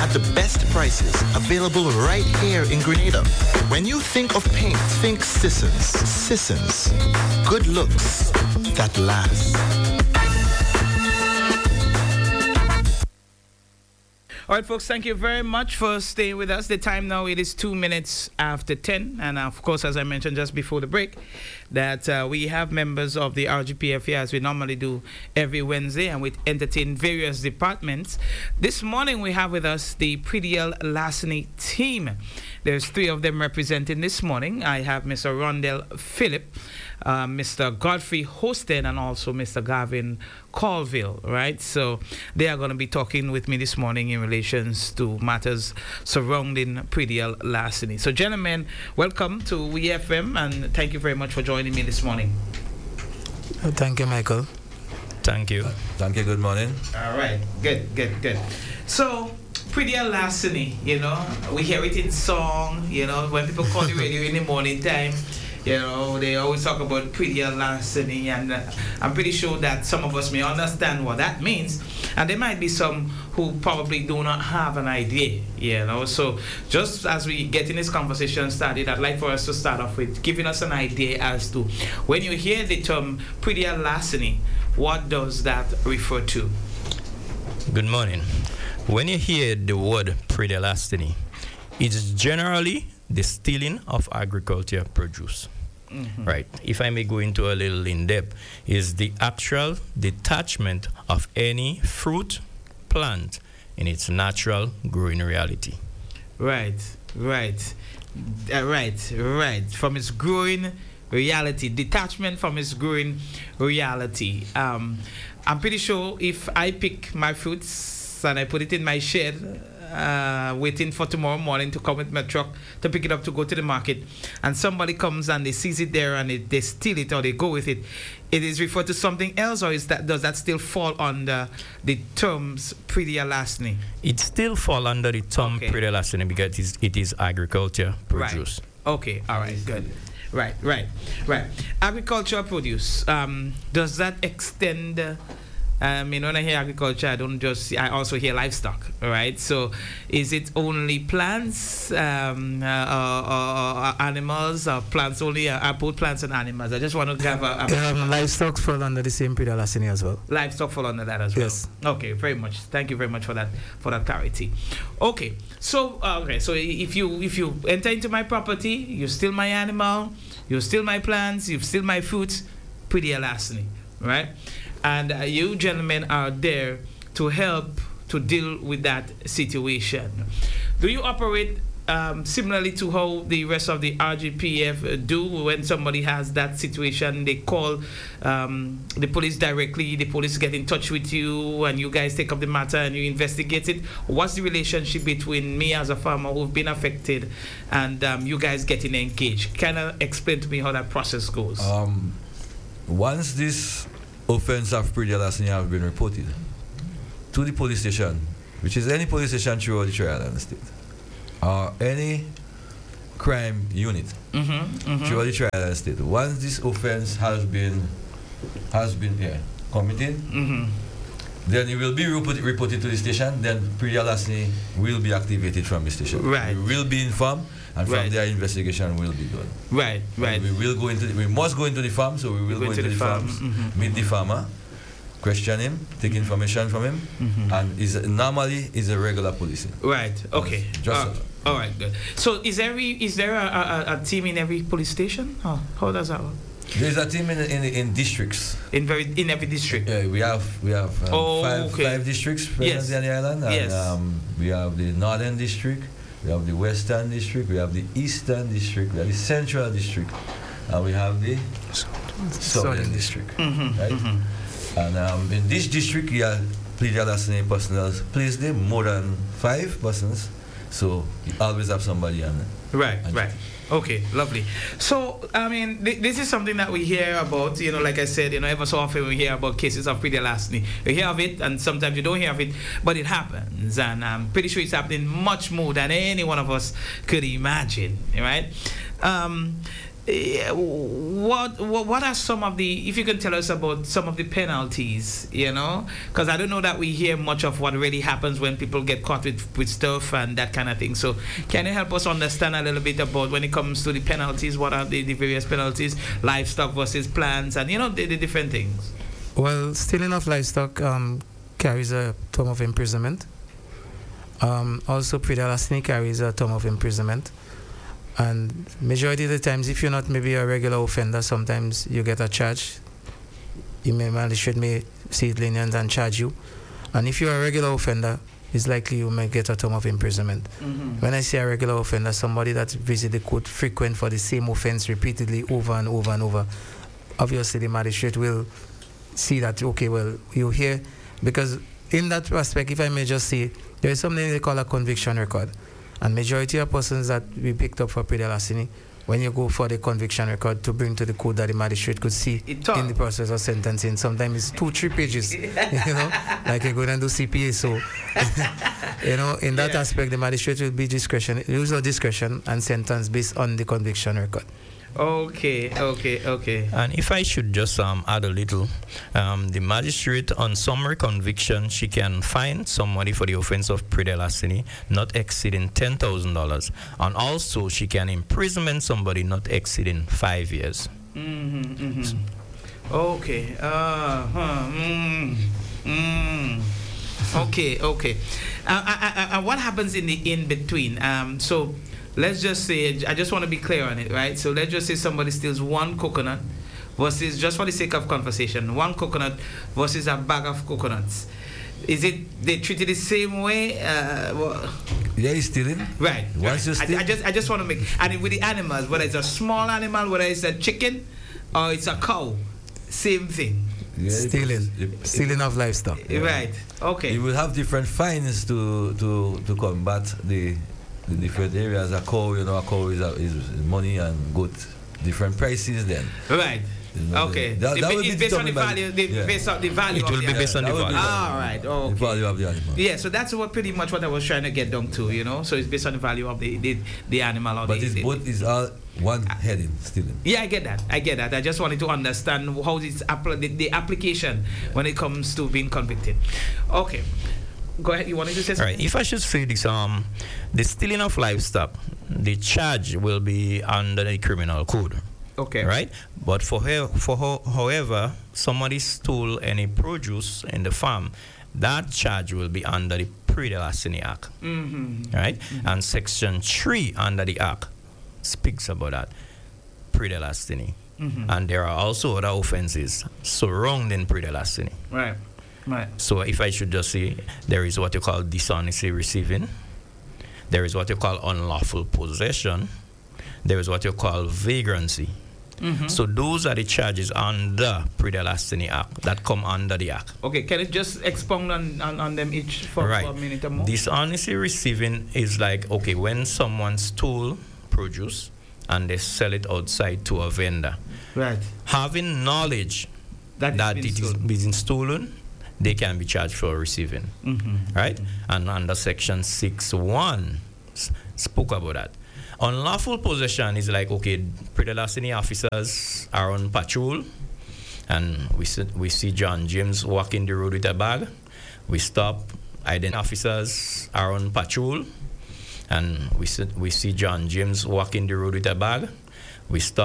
at the best prices, available right here in Grenada. When you think of paint, think Sissons. Sissons. Good looks that last. All right, folks, thank you very much for staying with us. The time now, it is 2 minutes after 10. And of course, as I mentioned just before the break, that we have members of the RGPF here, as we normally do every Wednesday, and we entertain various departments. This morning, we have with us the Prediel Larceny team. There's 3 of them representing this morning. I have Mr. Rondell Phillip, Mr. Godfrey Hosted, and also Mr. Gavin Colville, right? So they are going to be talking with me this morning in relations to matters surrounding Prediel Larceny. So gentlemen, welcome to WeFM, and thank you very much for joining me this morning. Thank you, Michael. Thank you. Thank you, good morning. All right, good. So Prediel Larceny, you know, we hear it in song, you know, when people call the radio in the morning time, you know, they always talk about Prediel Larceny, and I'm pretty sure that some of us may understand what that means, and there might be some who probably do not have an idea, you know. So just as we get in this conversation started, I'd like for us to start off with giving us an idea as to when you hear the term Prediel Larceny, what does that refer to? Good morning. When you hear the word Prediel Larceny, it's generally the stealing of agriculture produce. Mm-hmm. Right. If I may go into a little in depth, is the actual detachment of any fruit plant in its natural growing reality. Right. From its growing reality, detachment from its growing reality. I'm pretty sure if I pick my fruits and I put it in my shed, waiting for tomorrow morning to come with my truck to pick it up to go to the market, and somebody comes and they sees it there and they steal it or they go with it, it is referred to something else, or does that still fall under the terms Prediel Larceny? It still fall under the term Prediel Larceny because it is agriculture produce. Right. Okay, all right, good. Right. Agricultural produce, does that extend? When I hear agriculture, I also hear livestock, right? So is it only plants, or animals, or plants only, both plants and animals? I just want to have livestock fall under the same Prediel Larceny as well. Livestock fall under that as well? Yes. Okay, very much. Thank you very much for that clarity. Okay, so if you enter into my property, you steal my animal, you steal my plants, you steal my fruits, Prediel Larceny, right? And you gentlemen are there to help to deal with that situation. Do you operate similarly to how the rest of the RGPF do? When somebody has that situation, they call the police directly, the police get in touch with you, and you guys take up the matter and you investigate it? What's the relationship between me as a farmer who've been affected and you guys getting engaged? Kind of explain to me how that process goes. Once this offense of Prediel Larceny have been reported to the police station, which is any police station throughout the Tri-Island State, or any crime unit throughout the Tri-Island State. Once this offense has been committed, then it will be reported to the station. Then Prediel Larceny will be activated from the station. Right. We will be informed, and from there investigation will be done. Right. We must go into the farm, so we will go into the farms, meet the farmer, question him, take information from him, and normally is a regular policing. Right. Okay. All right. Good. So is there a team in every police station? How does that work? There's a team in districts. In every district. Yeah, we have five districts present on the island. And, we have the Northern District, we have the Western District, we have the Eastern District, we have the Central District, and we have the Southern District. Right? And in this district, you have Prediel Larceny personnel placed there, more than 5 persons, so you always have somebody on it. Right. Okay, lovely. So, I mean, this is something that we hear about, like I said, ever so often we hear about cases of Prediel Larceny. You hear of it, and sometimes you don't hear of it, but it happens, and I'm pretty sure it's happening much more than any one of us could imagine, right? what are some of the, if you can tell us about some of the penalties, you know, because I don't know that we hear much of what really happens when people get caught with stuff and that kind of thing. So can you help us understand a little bit about when it comes to the penalties, what are the various penalties, livestock versus plants, and you know, the different things? Well, stealing of livestock carries a term of imprisonment. Also, pre-larceny carries a term of imprisonment. And majority of the times, if you're not maybe a regular offender, sometimes you get a charge. Magistrate may see it lenient and charge you. And if you're a regular offender, it's likely you may get a term of imprisonment. When I say a regular offender, somebody that visits the court frequent for the same offense repeatedly over and over and over, obviously the magistrate will see that, okay, well, you're here. Because in that aspect, if I may just say, there is something they call a conviction record. And majority of persons that we picked up for pre-larceny, when you go for the conviction record to bring to the court that the magistrate could see in the process of sentencing, sometimes it's 2-3 pages, you know, like you're going to do CPA. So, you know, in that aspect, the magistrate will be use of discretion and sentence based on the conviction record. Okay. And if I should just add a little, the magistrate on summary conviction, she can fine somebody for the offense of pre-larceny not exceeding $10,000, and also she can imprisonment somebody not exceeding 5 years. Okay. Okay. What happens in the in between? So. Let's just say, I just want to be clear on it, right? So let's just say somebody steals one coconut versus, just for the sake of conversation, one coconut versus a bag of coconuts. Is it, they treat it the same way? Yeah, he's stealing. Right. Once you steal. I just want to make, and with the animals, whether it's a small animal, whether it's a chicken or it's a cow, same thing. Yeah, stealing of livestock. Yeah. Right. Okay. You will have different fines to combat the different areas. A cow, you know, a cow is money and good, different prices then. Right. You know, okay. That will be based on the value. Based on the value. It will be based on the value. All right. Okay. The value of the animal. Yeah. So that's pretty much what I was trying to get down to. You know. So it's based on the value of the animal. Or but both is all one heading stealing. Yeah, I get that. I just wanted to understand how it's the application when it comes to being convicted. Okay. Go ahead. You wanted to say something? Right. If I should say this, the stealing of livestock, the charge will be under the criminal code. Okay. Right. But however, somebody stole any produce in the farm, that charge will be under the Pre-larceny Act. Right. And Section 3 under the Act speaks about that pre-larceny. And there are also other offenses surrounding pre-larceny. Right. Right. So if I should just say, there is what you call dishonestly receiving, there is what you call unlawful possession, there is what you call vagrancy. So those are the charges under Pre-larceny Act that come under the Act. Okay, can you just expound on them each for a minute or more? Dishonestly receiving is like, okay, when someone stole produce and they sell it outside to a vendor. Right. Having knowledge that it is being stolen, they can be charged for receiving. Right? And under Section 6.1 spoke about that. Unlawful possession is like, okay, pre-larceny officers are on patrol and we see John James walking the road with a bag. We stop, identity officers are on patrol and we see John James walking the road with a bag. We stop